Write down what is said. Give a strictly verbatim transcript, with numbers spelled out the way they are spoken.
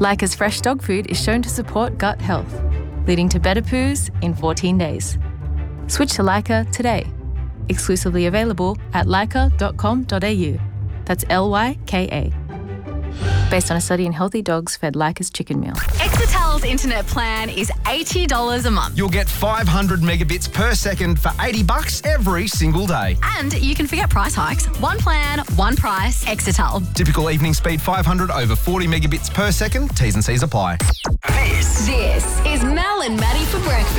Lyca's fresh dog food is shown to support gut health, leading to better poos in fourteen days. Switch to Lyca today. Exclusively available at lyca dot com dot a u. That's L Y K A. Based on a study in healthy dogs fed Lyca's chicken meal. Exetel's internet plan is eighty dollars a month. You'll get five hundred megabits per second for eighty bucks every single day. And you can forget price hikes. One plan, one price, Exetel. Typical evening speed five hundred over forty megabits per second. T's and C's apply. This, This is Mel and Maddie for breakfast.